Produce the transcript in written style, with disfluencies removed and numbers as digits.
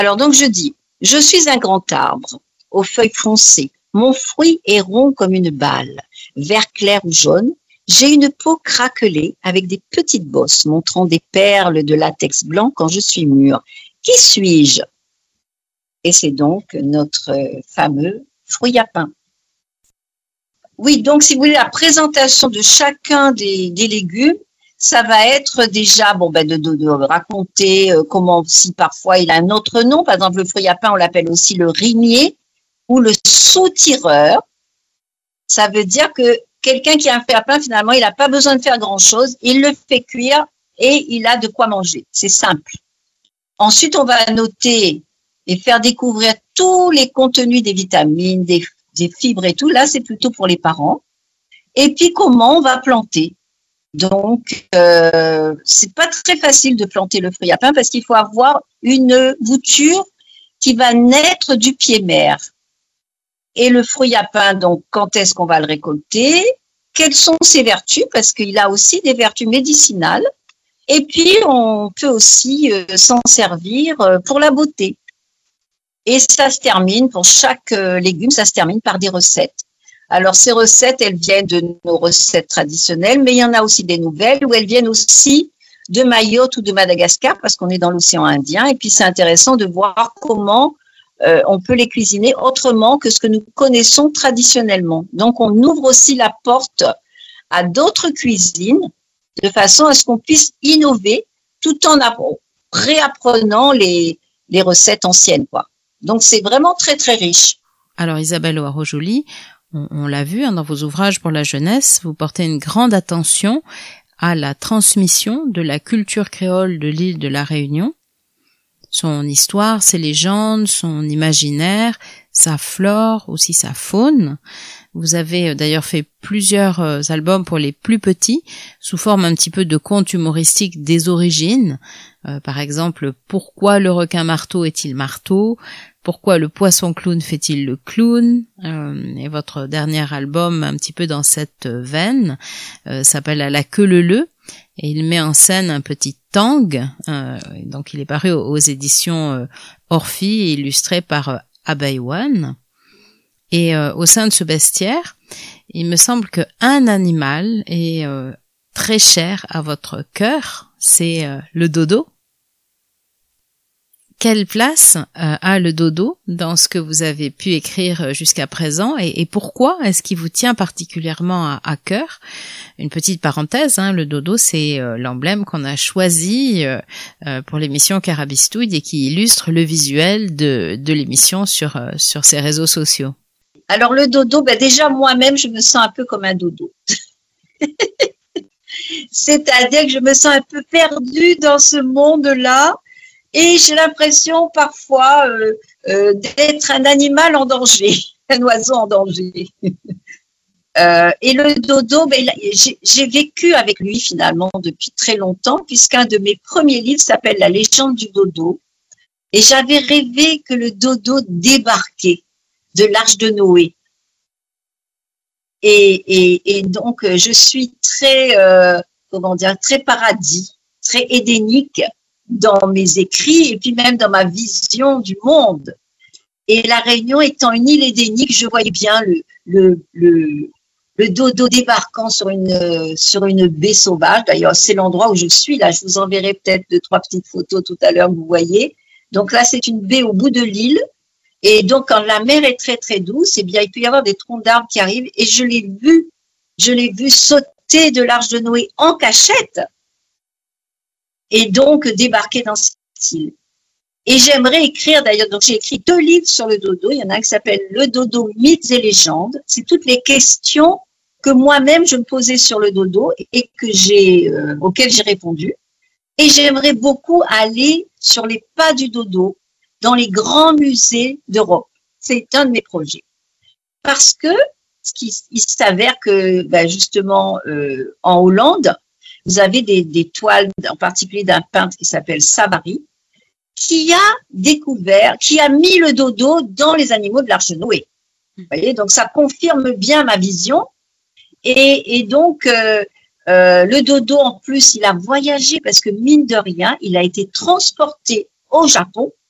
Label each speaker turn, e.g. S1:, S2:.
S1: Alors donc je dis, je suis un grand arbre aux feuilles foncées. Mon fruit est rond comme une balle, vert clair ou jaune. J'ai une peau craquelée avec des petites bosses montrant des perles de latex blanc quand je suis mûre. Qui suis-je? Et c'est donc notre fameux fruit à pain. Oui, donc si vous voulez la présentation de chacun des légumes, ça va être déjà de raconter comment, si parfois il a un autre nom, par exemple le fruit à pain on l'appelle aussi le rimier ou le sautireur. Ça veut dire que quelqu'un qui a un fruit à pain, finalement, il n'a pas besoin de faire grand-chose, il le fait cuire et il a de quoi manger. C'est simple. Ensuite, on va noter et faire découvrir tous les contenus des vitamines, des fibres et tout. Là, c'est plutôt pour les parents. Et puis, comment on va planter. Donc, c'est pas très facile de planter le fruit à pain parce qu'il faut avoir une bouture qui va naître du pied mère. Et le fruit à pain, donc, quand est-ce qu'on va le récolter? Quelles sont ses vertus? Parce qu'il a aussi des vertus médicinales. Et puis, on peut aussi s'en servir pour la beauté. Et ça se termine, pour chaque légume, ça se termine par des recettes. Alors, ces recettes, elles viennent de nos recettes traditionnelles, mais il y en a aussi des nouvelles où elles viennent aussi de Mayotte ou de Madagascar parce qu'on est dans l'océan Indien. Et puis, c'est intéressant de voir comment on peut les cuisiner autrement que ce que nous connaissons traditionnellement. Donc, on ouvre aussi la porte à d'autres cuisines de façon à ce qu'on puisse innover tout en réapprenant les recettes anciennes, quoi. Donc, c'est vraiment très, très riche.
S2: Alors, Isabelle Hoarau-Joly, on l'a vu dans vos ouvrages pour la jeunesse, vous portez une grande attention à la transmission de la culture créole de l'île de la Réunion. Son histoire, ses légendes, son imaginaire, sa flore, aussi sa faune. Vous avez d'ailleurs fait plusieurs albums pour les plus petits, sous forme un petit peu de contes humoristiques des origines. Par exemple, pourquoi le requin marteau est-il marteau? Pourquoi le poisson clown fait-il le clown? Et votre dernier album, un petit peu dans cette veine, s'appelle À la queue leu. Et il met en scène un petit tang, donc il est paru aux éditions Orphi, illustré par Abaywan. Et au sein de ce bestiaire, il me semble qu'un animal est très cher à votre cœur, c'est le dodo. Quelle place a le dodo dans ce que vous avez pu écrire jusqu'à présent et pourquoi est-ce qu'il vous tient particulièrement à cœur? Une petite parenthèse, le dodo c'est l'emblème qu'on a choisi pour l'émission Carabistouille et qui illustre le visuel de l'émission sur ses réseaux sociaux.
S1: Alors le dodo, déjà moi-même je me sens un peu comme un dodo. C'est-à-dire que je me sens un peu perdue dans ce monde-là. Et j'ai l'impression parfois d'être un animal en danger, un oiseau en danger. Et le dodo, j'ai vécu avec lui finalement depuis très longtemps, puisqu'un de mes premiers livres s'appelle La légende du dodo. Et j'avais rêvé que le dodo débarquait de l'Arche de Noé. Et donc, je suis très, très paradis, très édénique dans mes écrits et puis même dans ma vision du monde. Et la Réunion étant une île édénique, je voyais bien le dodo débarquant sur une baie sauvage. D'ailleurs, c'est l'endroit où je suis. Là, je vous enverrai peut-être 2-3 petites photos tout à l'heure que vous voyez. Donc là, c'est une baie au bout de l'île. Et donc, quand la mer est très, très douce, il peut y avoir des troncs d'arbres qui arrivent. Et je l'ai vu sauter de l'Arche de Noé en cachette. Et donc débarquer dans cette île. Et j'aimerais écrire d'ailleurs, donc j'ai écrit 2 livres sur le dodo. Il y en a un qui s'appelle Le dodo, mythes et légendes. C'est toutes les questions que moi-même je me posais sur le dodo et que auxquelles j'ai répondu. Et j'aimerais beaucoup aller sur les pas du dodo dans les grands musées d'Europe. C'est un de mes projets. Parce que il s'avère que justement en Hollande, vous avez des toiles, en particulier d'un peintre qui s'appelle Savary, qui a mis le dodo dans les animaux de l'Arche de Noé. Vous voyez, donc ça confirme bien ma vision. Et donc, le dodo, en plus, il a voyagé parce que, mine de rien, il a été transporté au Japon